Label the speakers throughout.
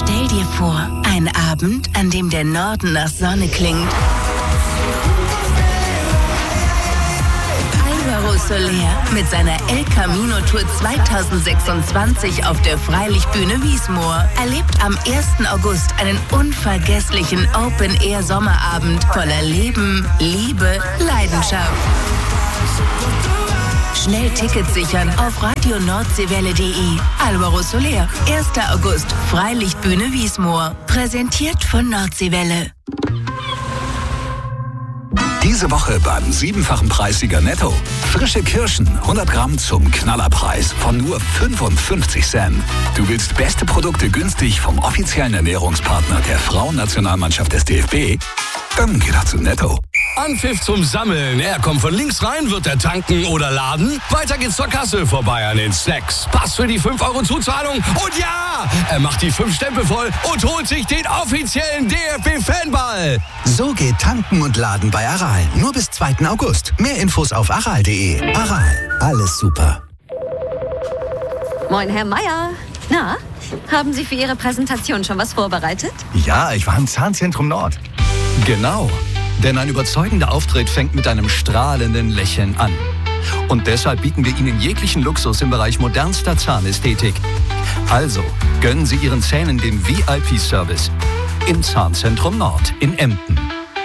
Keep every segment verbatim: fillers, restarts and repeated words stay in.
Speaker 1: Stell dir vor, ein Abend, an dem der Norden nach Sonne klingt. Álvaro Soler mit seiner El Camino Tour zweitausendsechsundzwanzig auf der Freilichtbühne Wiesmoor erlebt am ersten August einen unvergesslichen Open-Air-Sommerabend voller Leben, Liebe, Leidenschaft. Schnell Tickets sichern auf radio nordseewelle punkt de. Álvaro Soler, erster August, Freilichtbühne Wiesmoor. Präsentiert von Nordseewelle.
Speaker 2: Diese Woche beim siebenfachen Preissieger Netto. Frische Kirschen, hundert Gramm zum Knallerpreis von nur fünfundfünfzig Cent. Du willst beste Produkte günstig vom offiziellen Ernährungspartner der Frauennationalmannschaft des D F B? Dann geh doch zu Netto.
Speaker 3: Anpfiff zum Sammeln. Er kommt von links rein, wird er tanken oder laden. Weiter geht's zur Kasse vorbei an den Snacks. Pass für die fünf Euro Zuzahlung. Und ja, er macht die fünf Stempel voll und holt sich den offiziellen D F B-Fanball.
Speaker 4: So geht tanken und laden bei Aral. Nur bis zweiten August. Mehr Infos auf aral punkt de. Aral, alles super.
Speaker 5: Moin, Herr Meier. Na, haben Sie für Ihre Präsentation schon was vorbereitet?
Speaker 4: Ja, ich war im Zahnzentrum Nord. Genau. Denn ein überzeugender Auftritt fängt mit einem strahlenden Lächeln an. Und deshalb bieten wir Ihnen jeglichen Luxus im Bereich modernster Zahnästhetik. Also gönnen Sie Ihren Zähnen den V I P-Service im Zahnzentrum Nord in Emden.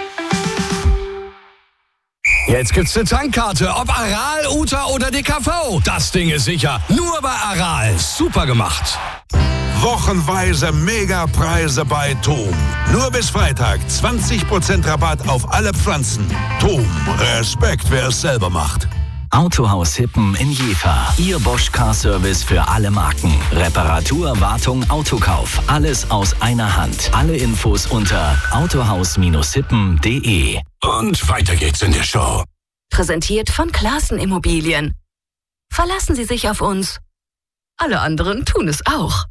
Speaker 3: Jetzt gibt's eine Tankkarte, ob Aral, Uta oder D K V. Das Ding ist sicher. Nur bei Aral. Super gemacht.
Speaker 6: Wochenweise Megapreise bei Tom. Nur bis Freitag zwanzig Prozent Rabatt auf alle Pflanzen. Tom, Respekt, wer es selber macht.
Speaker 7: Autohaus Hippen in Jever. Ihr Bosch Car Service für alle Marken. Reparatur, Wartung, Autokauf. Alles aus einer Hand. Alle Infos unter autohaus hippen punkt de.
Speaker 3: Und weiter geht's in der Show.
Speaker 1: Präsentiert von Classen Immobilien. Verlassen Sie sich auf uns. Alle anderen tun es auch.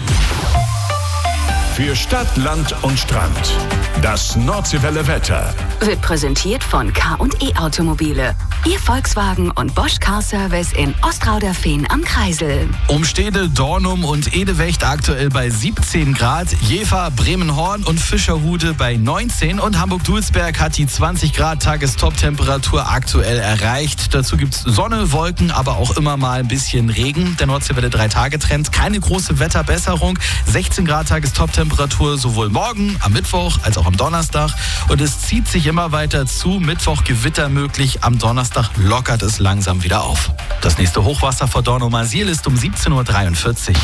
Speaker 8: Für Stadt, Land und Strand. Das Nordseewelle Wetter.
Speaker 1: Wird präsentiert von K und E Automobile. Ihr Volkswagen und Bosch Car Service in Ostrauderfehn am Kreisel.
Speaker 9: Umstede, Dornum und Edewecht aktuell bei siebzehn Grad. Jever, Bremenhorn und Fischerhude bei neunzehn. Und Hamburg-Dulsberg hat die zwanzig Grad Tagestop-Temperatur aktuell erreicht. Dazu gibt es Sonne, Wolken, aber auch immer mal ein bisschen Regen. Der Nordseewelle drei Tage Trend. Keine große Wetterbesserung. sechzehn Grad Tagestop-Temperatur sowohl morgen, am Mittwoch, als auch am Donnerstag. Und es zieht sich immer weiter zu. Mittwoch Gewitter möglich, am Donnerstag lockert es langsam wieder auf. Das nächste Hochwasser vor Dornumersiel ist um siebzehn Uhr dreiundvierzig.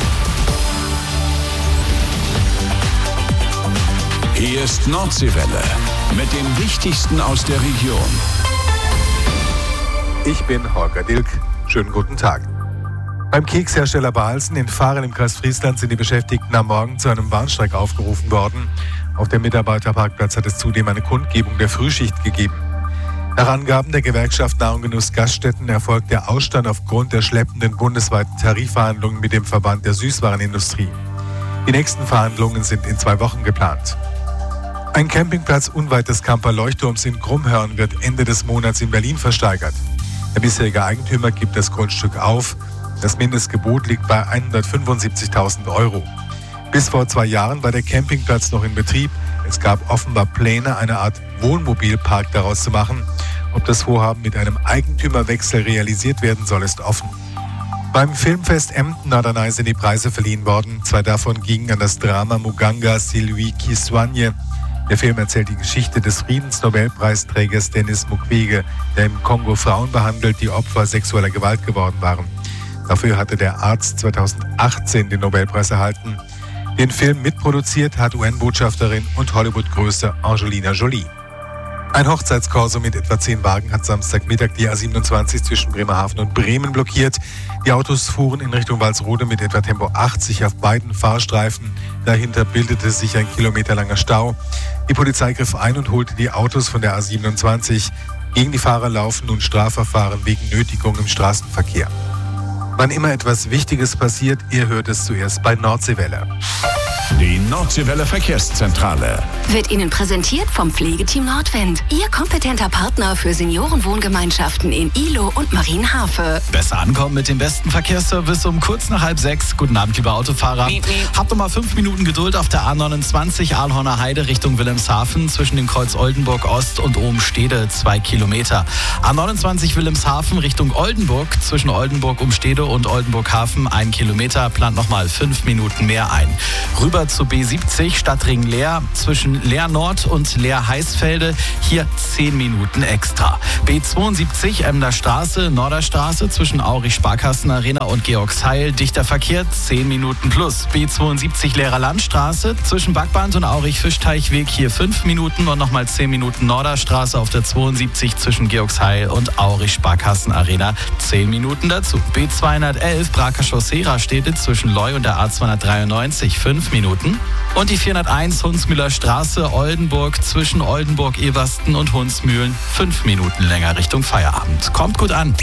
Speaker 8: Hier ist Nordseewelle mit dem Wichtigsten aus der Region.
Speaker 10: Ich bin Holger Dilk. Schönen guten Tag. Beim Kekshersteller Bahlsen in Fahren im Kreis Friesland sind die Beschäftigten am Morgen zu einem Warnstreik aufgerufen worden. Auf dem Mitarbeiterparkplatz hat es zudem eine Kundgebung der Frühschicht gegeben. Nach Angaben der Gewerkschaft Nahrung Genuss Gaststätten erfolgt der Ausstand aufgrund der schleppenden bundesweiten Tarifverhandlungen mit dem Verband der Süßwarenindustrie. Die nächsten Verhandlungen sind in zwei Wochen geplant. Ein Campingplatz unweit des Kamper Leuchtturms in Krummhörn wird Ende des Monats in Berlin versteigert. Der bisherige Eigentümer gibt das Grundstück auf. Das Mindestgebot liegt bei hundertfünfundsiebzigtausend Euro. Bis vor zwei Jahren war der Campingplatz noch in Betrieb. Es gab offenbar Pläne, eine Art Wohnmobilpark daraus zu machen. Ob das Vorhaben mit einem Eigentümerwechsel realisiert werden soll, ist offen. Beim Filmfest Emden-Norderney sind die Preise verliehen worden. Zwei davon gingen an das Drama Muganga Sylvie qui soigne. Der Film erzählt die Geschichte des Friedensnobelpreisträgers Denis Mukwege, der im Kongo Frauen behandelt, die Opfer sexueller Gewalt geworden waren. Dafür hatte der Arzt zweitausendachtzehn den Nobelpreis erhalten. Den Film mitproduziert hat U N-Botschafterin und Hollywood-Größe Angelina Jolie. Ein Hochzeitskorso mit etwa zehn Wagen hat Samstagmittag die A siebenundzwanzig zwischen Bremerhaven und Bremen blockiert. Die Autos fuhren in Richtung Walsrode mit etwa Tempo achtzig auf beiden Fahrstreifen. Dahinter bildete sich ein kilometerlanger Stau. Die Polizei griff ein und holte die Autos von der A siebenundzwanzig. Gegen die Fahrer laufen nun Strafverfahren wegen Nötigung im Straßenverkehr. Wann immer etwas Wichtiges passiert, ihr hört es zuerst bei Nordseewelle.
Speaker 8: Die Nordseewelle Verkehrszentrale.
Speaker 1: Wird Ihnen präsentiert vom Pflegeteam Nordwind. Ihr kompetenter Partner für Seniorenwohngemeinschaften in Ihlow und Marienhafe.
Speaker 9: Besser ankommen mit dem besten Verkehrsservice um kurz nach halb sechs. Guten Abend, lieber Autofahrer. Miep, miep. Habt noch mal fünf Minuten Geduld auf der A neunundzwanzig Aalhorner Heide Richtung Wilhelmshaven zwischen dem Kreuz Oldenburg Ost und Ohm-Stede zwei Kilometer. A neunundzwanzig Wilhelmshaven Richtung Oldenburg zwischen Oldenburg Umstede und Oldenburg Hafen ein Kilometer. Plant noch mal fünf Minuten mehr ein. Rüber zu B siebzig Stadtring Leer zwischen Leer Nord und Leer Heißfelde. Hier zehn Minuten extra. B zweiundsiebzig Emder Straße, Norderstraße zwischen Aurich Sparkassenarena und Georgsheil. Dichter Verkehr zehn Minuten plus. B zweiundsiebzig Leerer Landstraße zwischen Backband und Aurich Fischteichweg. Hier fünf Minuten und nochmal zehn Minuten Norderstraße auf der zweiundsiebzig zwischen Georgsheil und Aurich Sparkassenarena. zehn Minuten dazu. B zweihundertelf Braker Chaussee Rastede zwischen Leu und der A zweihundertdreiundneunzig. fünf Minuten. Und die vierhunderteins Hunsmühler Straße Oldenburg zwischen Oldenburg-Eversten und Hunsmühlen. fünf Minuten länger Richtung Feierabend. Kommt gut an.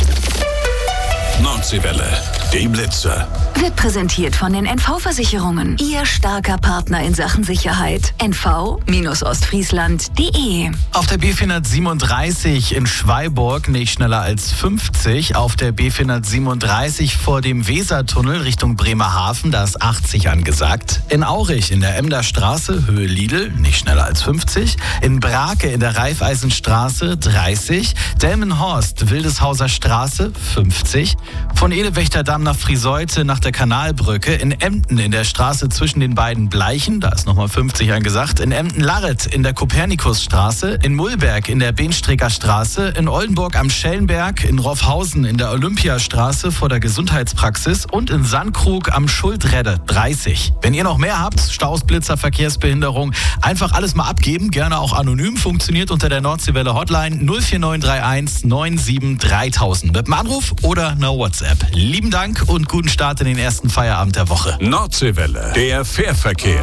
Speaker 8: Nordseewelle, die Blitzer.
Speaker 1: Wird präsentiert von den N V-Versicherungen. Ihr starker Partner in Sachen Sicherheit. N V Ostfriesland punkt de.
Speaker 9: Auf der B vierhundertsiebenunddreißig in Schweiburg nicht schneller als fünfzig. Auf der B vierhundertsiebenunddreißig vor dem Wesertunnel Richtung Bremerhaven, da ist achtzig angesagt. In Aurich in der Emder Straße, Höhe Lidl, nicht schneller als fünfzig. In Brake in der Raiffeisenstraße dreißig. Delmenhorst, Wildeshauser Straße fünfzig. Von Edewächterdamm nach Frieseute nach der Kanalbrücke. In Emden in der Straße zwischen den beiden Bleichen, da ist nochmal fünfzig angesagt. In Emden-Larret in der Kopernikusstraße. In Mullberg in der Behnstrecker Straße. In Oldenburg am Schellenberg. In Roffhausen in der Olympiastraße vor der Gesundheitspraxis. Und in Sandkrug am Schuldredde dreißig. Wenn ihr noch mehr habt, Staus, Blitzer, Verkehrsbehinderung, einfach alles mal abgeben. Gerne auch anonym. Funktioniert unter der Nordseewelle Hotline null vier neun drei eins neun sieben dreitausend. Mit einem Anruf oder einer WhatsApp. Lieben Dank und guten Start in den ersten Feierabend der Woche.
Speaker 8: Nordseewelle, der Fährverkehr.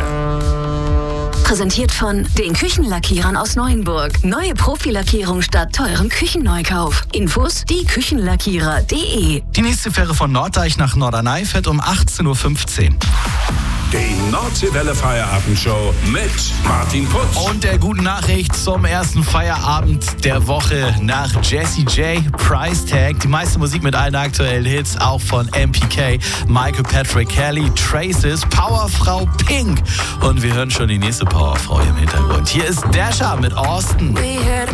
Speaker 1: Präsentiert von den Küchenlackierern aus Neuenburg. Neue Profilackierung statt teurem Küchenneukauf. Infos die Küchenlackierer punkt de.
Speaker 9: Die nächste Fähre von Norddeich nach Norderney fährt um achtzehn Uhr fünfzehn.
Speaker 8: Die Nordseewelle Feierabendshow mit Martin Putz.
Speaker 9: Und der guten Nachricht zum ersten Feierabend der Woche nach Jessie J, Price Tag. Die meiste Musik mit allen aktuellen Hits, auch von M P K, Michael Patrick Kelly, Traces, Powerfrau Pink. Und wir hören schon die nächste Powerfrau im Hintergrund. Hier ist Dasha mit Austin.
Speaker 11: We heard